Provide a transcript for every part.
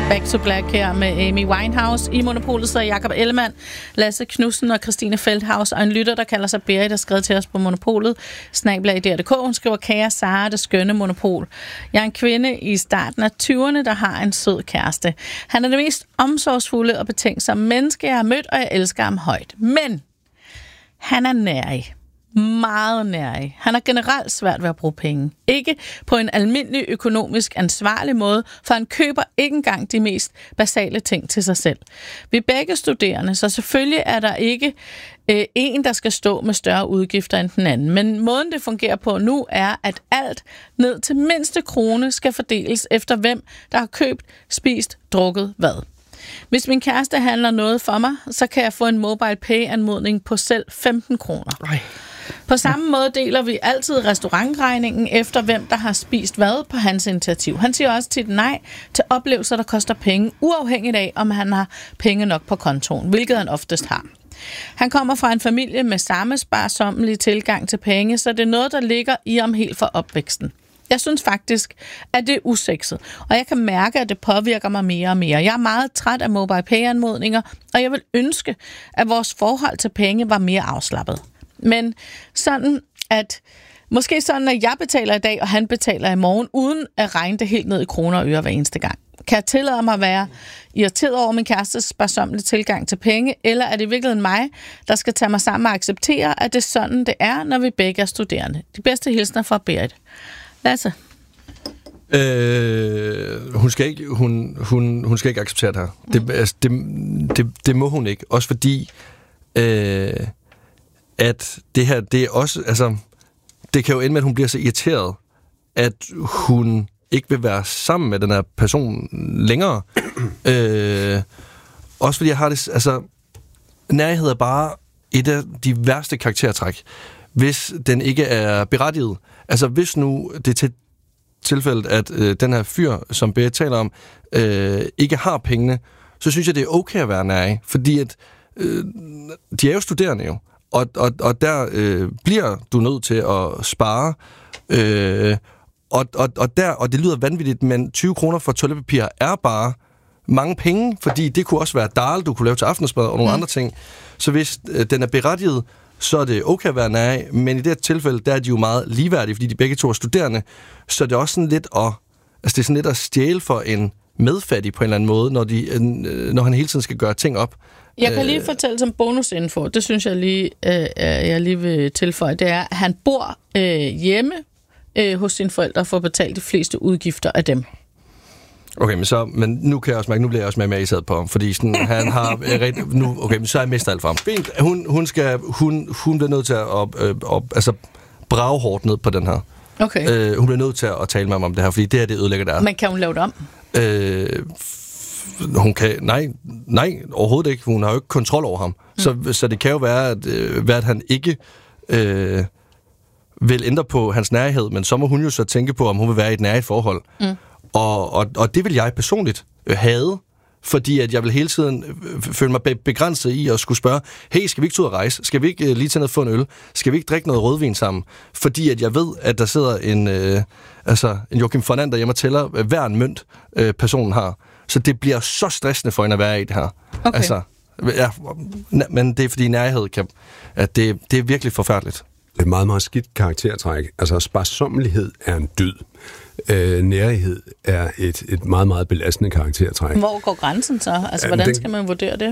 Back to Black her med Amy Winehouse. I Monopolet så Jakob Ellemann, Lasse Knudsen og Christine Feldhaus, og en lytter, der kalder sig Berit, der skrev til os på Monopolet, @DR.dk. Hun skriver: Kære Sara, det skønne Monopol. Jeg er en kvinde i starten af 20'erne, der har en sød kæreste. Han er det mest omsorgsfulde og betænksomme menneske, jeg har mødt, og jeg elsker ham højt. Men han er nærig. Meget nærig. Han har generelt svært ved at bruge penge. Ikke på en almindelig økonomisk ansvarlig måde, for han køber ikke engang de mest basale ting til sig selv. Vi er begge studerende, så selvfølgelig er der ikke en, der skal stå med større udgifter end den anden. Men måden det fungerer på nu er, at alt ned til mindste krone skal fordeles efter hvem, der har købt, spist, drukket hvad. Hvis min kæreste handler noget for mig, så kan jeg få en mobile pay-anmodning på selv 15 kroner. På samme måde deler vi altid restaurantregningen efter hvem, der har spist hvad på hans initiativ. Han siger også tit nej til oplevelser, der koster penge, uafhængigt af, om han har penge nok på kontoen, hvilket han oftest har. Han kommer fra en familie med samme sparsommelige tilgang til penge, så det er noget, der ligger i ham helt fra opvæksten. Jeg synes faktisk, at det er usekset, og jeg kan mærke, at det påvirker mig mere og mere. Jeg er meget træt af mobile pay-anmodninger, og jeg vil ønske, at vores forhold til penge var mere afslappet. Men sådan, at måske sådan, at jeg betaler i dag, og han betaler i morgen, uden at regne det helt ned i kroner og øre hver eneste gang. Kan jeg tillade mig at være irriteret over min kærestes sparsommelige tilgang til penge, eller er det i virkeligheden mig, der skal tage mig sammen og acceptere, at det er sådan, det er, når vi begge er studerende? De bedste hilsner fra Berit. Lasse? Hun skal ikke acceptere det her. Det må hun ikke. Også fordi, at det her, det er også, altså, det kan jo ende med, at hun bliver så irriteret, at hun ikke vil være sammen med den her person længere. Også fordi jeg har det, altså, nærhed er bare et af de værste karaktertræk, hvis den ikke er berettiget. Altså, hvis nu det er tilfældet, at den her fyr, som Berit taler om, ikke har pengene, så synes jeg, det er okay at være nærig, fordi at de er jo studerende jo, og der bliver du nødt til at spare, og det lyder vanvittigt, men 20 kroner for toiletpapir er bare mange penge, fordi det kunne også være dal, du kunne lave til aftensmad og nogle andre ting. Så hvis den er berettiget, så er det okay at være nærig, men i det her tilfælde, der er de jo meget ligeværdige, fordi de begge to er studerende, så det er også sådan lidt at stjæle for en medfattig på en eller anden måde, når han hele tiden skal gøre ting op. Jeg kan lige fortælle som bonusinfo, det synes jeg lige vil tilføje, det er, at han bor hjemme hos sine forældre for at betale de fleste udgifter af dem. Okay, men nu kan jeg også mærke, nu bliver jeg også mere isad på ham, fordi sådan, han har men så er jeg mistet alt for ham. Fint, hun bliver nødt til at brage hårdt ned på den her. Okay. Hun bliver nødt til at tale med ham om det her, fordi det her, det ødelægger der. Men kan hun lave det om? Hun kan, nej, overhovedet ikke. Hun har jo ikke kontrol over ham. Så det kan jo være, at han ikke vil ændre på hans nærhed, men så må hun jo så tænke på, om hun vil være i et nærigt forhold. Og det vil jeg personligt have, fordi at jeg vil hele tiden føle mig begrænset i at skulle spørge, hey, skal vi ikke ud og rejse? Skal vi ikke lige tage ned og få en øl? Skal vi ikke drikke noget rødvin sammen? Fordi at jeg ved, at der sidder en Joachim von Ander hjemme og tæller hver en mønt, personen har. Så det bliver så stressende for hende at være i det her. Okay. Altså, ja, men det er fordi nærhed at det er virkelig forfærdeligt. Det er meget, meget skidt karaktertræk. Altså, sparsommelighed er en dyd. Nærighed er et meget, meget belastende karaktertræk. Hvor går grænsen så? Altså, hvordan skal man vurdere det?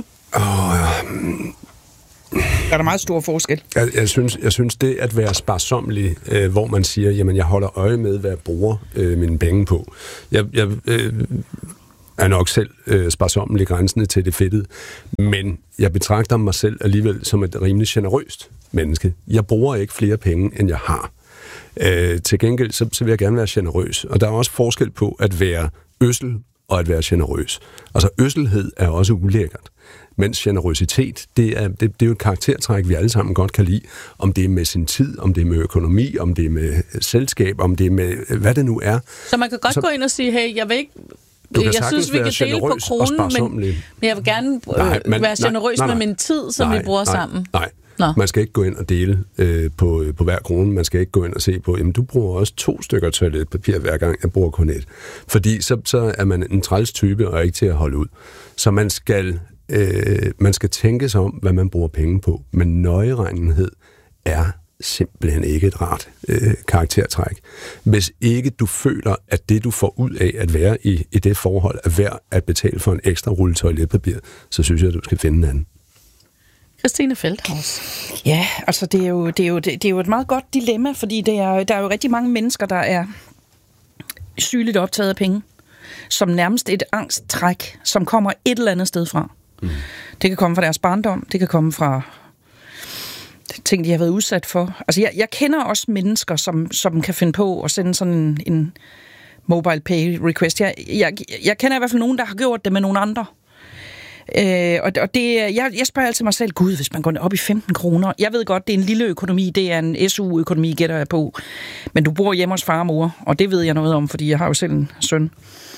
Der er der meget stor forskel. Jeg synes det at være sparsommelig, hvor man siger, jamen jeg holder øje med, hvad jeg bruger mine penge på. Jeg er nok selv sparsommelig grænsende til det fedtede, men jeg betragter mig selv alligevel som et rimelig generøst menneske. Jeg bruger ikke flere penge, end jeg har. Til gengæld, så vil jeg gerne være generøs. Og der er også forskel på at være ødsel og at være generøs. Altså, ødselhed er også ulækkert. Mens generøsitet, det er jo et karaktertræk, vi alle sammen godt kan lide. Om det er med sin tid, om det er med økonomi, om det er med selskab, om det er med hvad det nu er. Så man kan godt gå ind og sige, hey, jeg vil ikke... Jeg synes, vi kan dele på kronen, men jeg vil gerne være generøs med min tid, som vi bruger sammen. Nå. Man skal ikke gå ind og dele på hver krone. Man skal ikke gå ind og se på, jamen du bruger også 2 stykker toiletpapir hver gang, jeg bruger kun 1. Fordi så er man en træls type og ikke til at holde ud. Så man skal tænke sig om, hvad man bruger penge på. Men nøjeregnenhed er simpelthen ikke et rart karaktertræk. Hvis ikke du føler, at det, du får ud af at være i det forhold, er værd at betale for en ekstra rulle toiletpapir, så synes jeg, at du skal finde en anden. Christine Feldhaus. Ja, altså det er jo et meget godt dilemma, fordi der er jo rigtig mange mennesker, der er sygeligt optaget af penge, som nærmest et angsttræk, som kommer et eller andet sted fra. Mm. Det kan komme fra deres barndom, det kan komme fra ting, de har været udsat for. Altså jeg kender også mennesker, som kan finde på at sende sådan en mobile pay request. Jeg kender i hvert fald nogen, der har gjort det med nogle andre. Og det, jeg spørger altid mig selv, gud, hvis man går op i 15 kroner. Jeg ved godt, det er en lille økonomi, det er en SU-økonomi, gætter jeg på. Men du bor hjemme hos far og mor, og det ved jeg noget om, fordi jeg har jo selv en søn.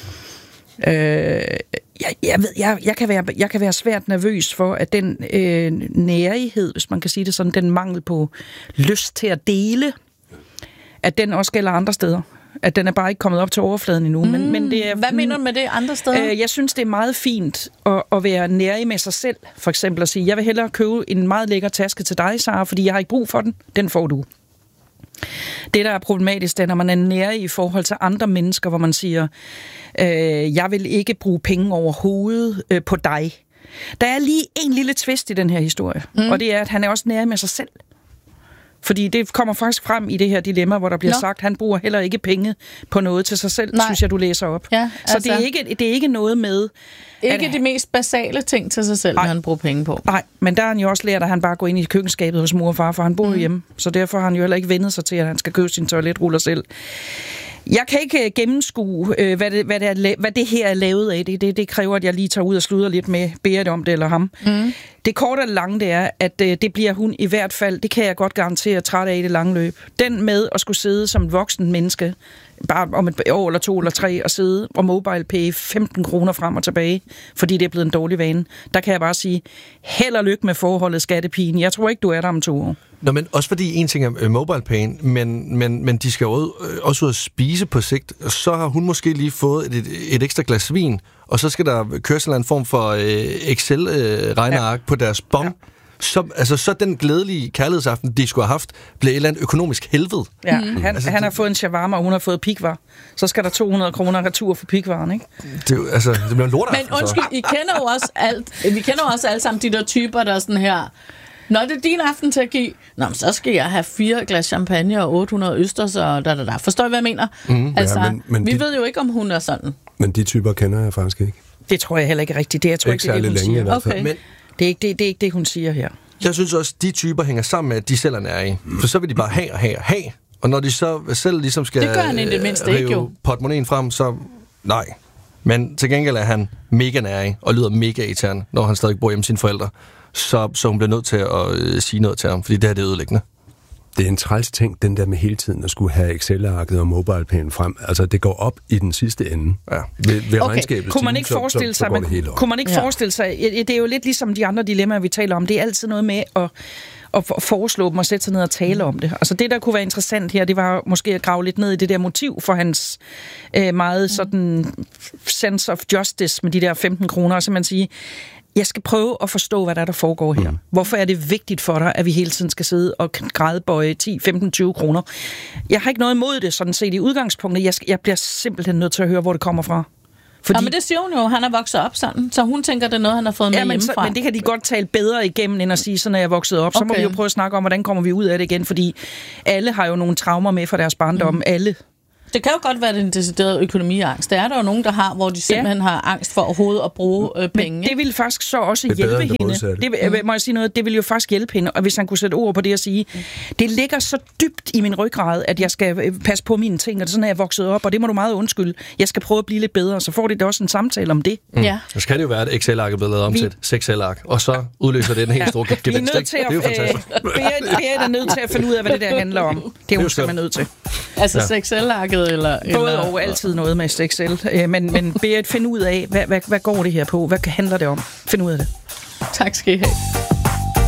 Jeg kan være svært nervøs for, at den nærighed, hvis man kan sige det sådan, den mangel på lyst til at dele, at den også gælder andre steder. At den er bare ikke kommet op til overfladen endnu. Men det er, hvad mener du med det andre steder? Jeg synes, det er meget fint at være nærig med sig selv. For eksempel at sige, jeg vil hellere købe en meget lækker taske til dig, Sara, fordi jeg har ikke brug for den. Den får du. Det, der er problematisk, det er, når man er nærig i forhold til andre mennesker, hvor man siger, jeg vil ikke bruge penge overhovedet på dig. Der er lige en lille twist i den her historie, og det er, at han er også nærig med sig selv. Fordi det kommer faktisk frem i det her dilemma, hvor der bliver sagt, at han bruger heller ikke penge på noget til sig selv, synes jeg, du læser op. Ja, altså, så det er ikke noget med... Ikke de mest basale ting til sig selv, når han bruger penge på. Nej, men der har han jo også lært, at han bare går ind i køkkenskabet hos mor og far, for han bor hjemme. Så derfor har han jo heller ikke vendet sig til, at han skal købe sin toiletruller selv. Jeg kan ikke gennemskue, hvad det her er lavet af. Det kræver, at jeg lige tager ud og sluder lidt med Berit om det eller ham. Mm. Det korte og lange, det er, at det bliver hun i hvert fald, det kan jeg godt garantere, træt af i det lange løb. Den med at skulle sidde som et voksen menneske, bare om et år eller 2 eller 3, og sidde og mobile pay 15 kroner frem og tilbage, fordi det er blevet en dårlig vane. Der kan jeg bare sige, held og lykke med forholdet, skattepigen. Jeg tror ikke, du er der om 2 år. Nå, men også fordi en ting er mobile pay, men de skal jo også ud at spise på sigt. Så har hun måske lige fået et ekstra glas vin, og så skal der køres en form for Excel-regneark på deres bon. Ja. Så den glædelige kærlighedsaften, de skulle have haft, blev et eller andet økonomisk helvede. Ja, han har fået en shawarma, og hun har fået pikvar. Så skal der 200 kroner retur for pikvaren, ikke? Det bliver en lortaften. Men undskyld, vi kender jo også alle sammen de der typer, der er sådan her... Når det er din aften til at give, så skal jeg have 4 glas champagne og 800 østers og da. Forstår I, hvad jeg mener? Vi ved jo ikke, om hun er sådan. Men de typer kender jeg faktisk ikke. Det tror jeg heller ikke rigtigt. Det tror ikke, det hun siger. Okay. Men det er ikke det, hun siger her. Jeg synes også, de typer hænger sammen med, at de selv er nærige. For så vil de bare have. Og når de så selv ligesom skal rive portemonnaen frem, så nej. Men til gengæld er han mega nærig og lyder mega irriterende, når han stadig bor hjemme med sine forældre. Så hun bliver nødt til at sige noget til ham, fordi det her det er ødelæggende. Det er en træls ting, den der med hele tiden at skulle have Excel-arket og mobile-pæn frem. Altså, det går op i den sidste ende. Ja. Ved regnskabet. Kunne man ikke forestille sig, forestille sig, det er jo lidt ligesom de andre dilemmaer, vi taler om. Det er altid noget med at foreslå dem og sætte sig ned og tale om det. Altså det, der kunne være interessant her, det var måske at grave lidt ned i det der motiv for hans meget sådan sense of justice med de der 15 kroner, og så man sige, jeg skal prøve at forstå, hvad der foregår her. Hvorfor er det vigtigt for dig, at vi hele tiden skal sidde og grædebøje 10, 15, 20 kroner? Jeg har ikke noget imod det, sådan set i udgangspunktet. Jeg bliver simpelthen nødt til at høre, hvor det kommer fra. Fordi... men det siger hun jo, han er vokset op sådan, så hun tænker, det er noget, han har fået med hjemmefra. Men det kan de godt tale bedre igennem, end at sige, sådan er jeg vokset op. Så må vi jo prøve at snakke om, hvordan kommer vi ud af det igen, fordi alle har jo nogle traumer med fra deres barndom, alle. Det kan jo godt være, en decideret økonomiangst. Det er der jo nogen, der har, hvor de simpelthen har angst for overhovedet at bruge penge. Men det vil faktisk så også hjælpe hende. Må jeg sige noget? Det vil jo faktisk hjælpe hende, og hvis han kunne sætte ord på det og sige, det ligger så dybt i min ryggrad, at jeg skal passe på mine ting, og det er sådan, at jeg er vokset op, og det må du meget undskylde. Jeg skal prøve at blive lidt bedre, så får de da også en samtale om det. Ja. Så skal det jo være, at Excel-arket bliver lavet om til et 6-Excel-ark, og så udløser det en helt stor gevinst. Det er jo fantastisk. Berit er nødt til at finde ud af, hvad det der handler om. Det er hun simpelthen nødt til. Altså 6-Excel-arket eller... Både og altid noget med Excel. Men Berit, find ud af, hvad går det her på? Hvad handler det om? Find ud af det. Tak skal I have.